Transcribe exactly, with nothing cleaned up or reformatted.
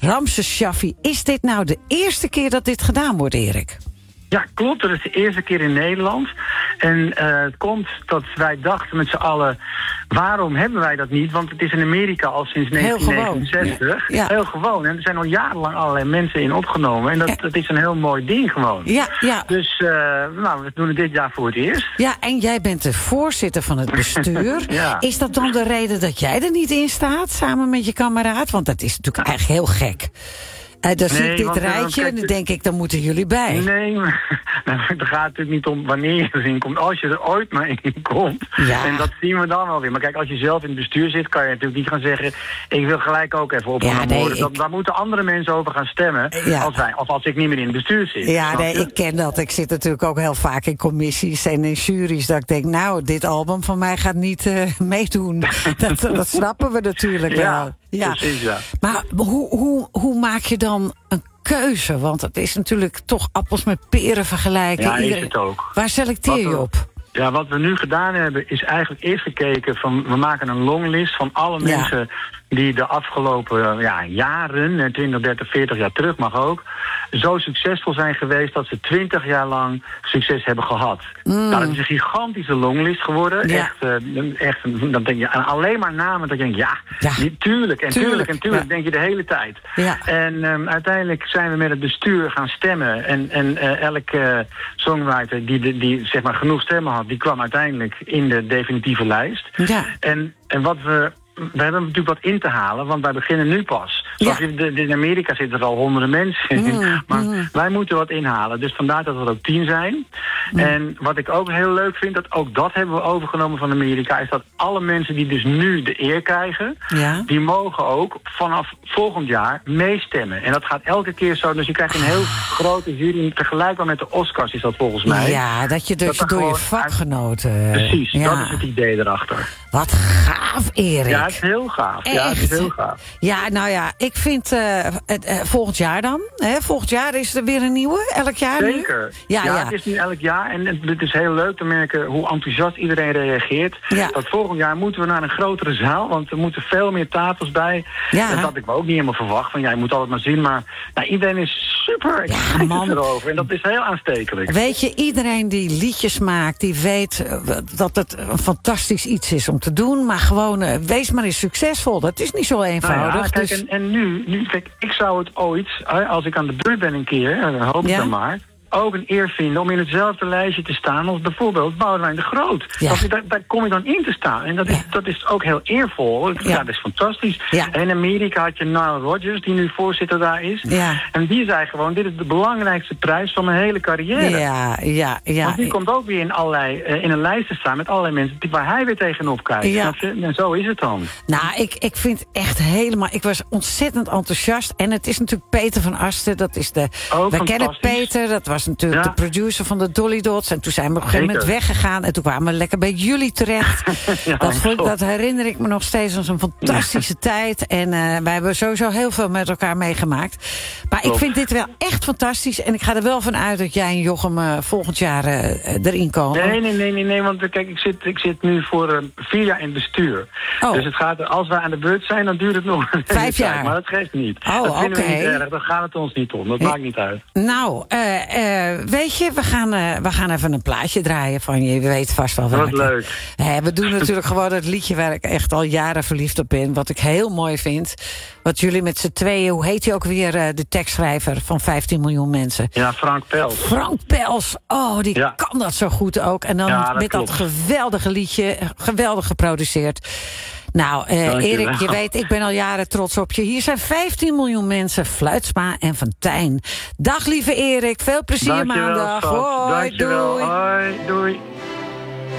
Ramses Shaffi. Is dit nou de eerste keer dat dit gedaan wordt, Erik? Ja, klopt. Dat is de eerste keer in Nederland. En uh, het komt dat wij dachten met z'n allen, waarom hebben wij dat niet? Want het is in Amerika al sinds negentien negenenzestig. Ja. Heel gewoon. En er zijn al jarenlang allerlei mensen in opgenomen. En dat, Ja. dat is een heel mooi ding gewoon. Ja, ja. Dus uh, nou, we doen het dit jaar voor het eerst. Ja, en jij bent de voorzitter van het bestuur. Ja. Is dat dan de reden dat jij er niet in staat, samen met je kameraad? Want dat is natuurlijk eigenlijk heel gek. Uh, dan zie Nee, ik dit want, uh, rijtje kijk, en dan denk ik, dan moeten jullie bij. Nee, maar nou, het gaat natuurlijk niet om wanneer je erin komt. Als je er ooit maar in komt. Ja. En dat zien we dan wel weer. Maar kijk, als je zelf in het bestuur zit, kan je natuurlijk niet gaan zeggen, ik wil gelijk ook even opgenomen Ja, nee, worden. Dat, ik- daar moeten andere mensen over gaan stemmen. Ja. Als wij, of als ik niet meer in het bestuur zit. Ja, Snap nee, je? ik ken dat. Ik zit natuurlijk ook heel vaak in commissies en in juries. Dat ik denk, nou, dit album van mij gaat niet uh, meedoen. dat, dat snappen we natuurlijk Ja, wel. Ja, precies, ja. Maar hoe, hoe, hoe maak je dan een keuze? Want het is natuurlijk toch appels met peren vergelijken. Ja, is Iedereen- het ook. Waar selecteer Wat je we- op? Ja, wat we nu gedaan hebben is eigenlijk eerst gekeken van, we maken een longlist van alle Ja. mensen die de afgelopen ja, jaren, twintig, dertig, veertig jaar terug mag ook, zo succesvol zijn geweest dat ze twintig jaar lang succes hebben gehad. Mm. Nou, dat is een gigantische longlist geworden. Ja. Echt, uh, echt, dan denk je aan alleen maar namen dat je denkt, ja, Ja. die- tuurlijk en tuurlijk, Tuurlijk, en tuurlijk, ja. denk je de hele tijd. Ja. En um, uiteindelijk zijn we met het bestuur gaan stemmen. En, en uh, elke uh, songwriter die, die, die zeg maar genoeg stemmen had, die kwam uiteindelijk in de definitieve lijst. Ja. En, en wat we... We hebben natuurlijk wat in te halen, want wij beginnen nu pas. Ja. Ja. De, de, in Amerika zitten er al honderden mensen in. Mm, maar mm. wij moeten wat inhalen. Dus vandaar dat we er ook tien zijn. Mm. En wat ik ook heel leuk vind, dat ook dat hebben we overgenomen van Amerika, is dat alle mensen die dus nu de eer krijgen, Ja. die mogen ook vanaf volgend jaar meestemmen. En dat gaat elke keer zo. Dus je krijgt een heel grote jury. Tegelijkertijd met de Oscars is dat volgens mij. Ja, dat je dus Dat er door je gewoon uit- vakgenoten... Precies, ja. dat is het idee erachter. Wat gaaf, Erik. Ja, het is heel gaaf. Ja, het is Echt? heel gaaf. Ja, nou ja, ik vind uh, het, uh, volgend jaar dan. Hè, volgend jaar is er weer een nieuwe, elk jaar nu? Zeker. Ja, Ja, ja. het is nu elk jaar. En het, het is heel leuk te merken hoe enthousiast iedereen reageert. Ja. Dat volgend jaar moeten we naar een grotere zaal. Want er moeten veel meer tafels bij. Ja. Dat had ik me ook niet helemaal verwacht. Van, ja, je moet altijd maar zien. Maar nou, iedereen is super excited man. erover. En dat is heel aanstekelijk. Weet je, iedereen die liedjes maakt, die weet uh, dat het een fantastisch iets is om te doen. Maar gewoon, uh, wees maar eens succesvol. Dat is niet zo eenvoudig. Nou ja, kijk, dus... en, en nu, nu, kijk, ik zou het ooit, hè, als ik aan de beurt ben een keer, en dat hoop ik Ja. dan maar, ook een eer vinden om in hetzelfde lijstje te staan als bijvoorbeeld Boudewijn de Groot. Ja. Dat, daar, daar kom je dan in te staan. En dat is, Ja. dat is ook heel eervol. Ja, Ja. dat is fantastisch. Ja. En in Amerika had je Nile Rodgers, die nu voorzitter daar is. Ja. En die zei gewoon, dit is de belangrijkste prijs van mijn hele carrière. Ja, ja, ja. Want die komt ook weer in, allerlei, uh, in een lijst te staan met allerlei mensen die- waar hij weer tegenop kijkt. Ja. Snap je? En zo is het dan. Nou, ik, ik vind echt helemaal... Ik was ontzettend enthousiast. En het is natuurlijk Peter van Asten. Dat is de... Oh, we kennen fantastisch. Peter. Dat was natuurlijk Ja. de producer van de Dolly Dots. En toen zijn we op een gegeven moment Zeker. weggegaan. En toen kwamen we lekker bij jullie terecht. Ja, dat, vond- klopt. dat herinner ik me nog steeds als een fantastische tijd. En uh, wij hebben sowieso heel veel met elkaar meegemaakt. Maar Klopt. ik vind dit wel echt fantastisch. En ik ga er wel van uit dat jij en Jochem uh, volgend jaar uh, erin komen. Nee, nee, nee, nee, nee, want uh, kijk, ik zit, ik zit nu voor uh, vier jaar in het bestuur. Oh. Dus het gaat, als wij aan de beurt zijn, dan duurt het nog een hele Vijf tijd, jaar. Maar dat geeft niet. Oh, dat vinden oké. we niet erg, dan gaat het ons niet om. Dat Nee. maakt niet uit. Nou, uh, uh, weet je, we gaan, uh, we gaan even een plaatje draaien van je. Je weet vast wel Wat welke. leuk. Hè, we doen natuurlijk gewoon het liedje waar ik echt al jaren verliefd op ben. Wat ik heel mooi vind. Wat jullie met z'n tweeën, hoe heet hij ook weer, uh, de tekstschrijver van vijftien miljoen mensen? Ja, Frank Pels. Frank Pels, oh, die Ja. kan dat zo goed ook. En dan Ja, dat met klopt. dat geweldige liedje, geweldig geproduceerd. Nou, uh, Dankjewel. Erik, je weet, ik ben al jaren trots op je. Hier zijn vijftien miljoen mensen, Fluitsma en Fontijn. Dag lieve Erik, veel plezier Dankjewel, maandag. schat. Hoi, Dankjewel. doei. Hoi, doei.